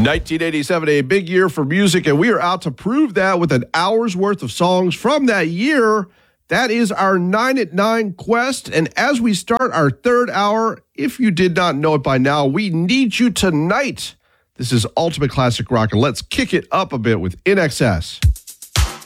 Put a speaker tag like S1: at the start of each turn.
S1: 1987, a big year for music, and we are out to prove that with an hour's worth of songs from that year. That is our 9 at 9 quest. And as we start our third hour, if you did not know it by now, we need you tonight. This is Ultimate Classic Rock, and let's kick it up a bit with INXS.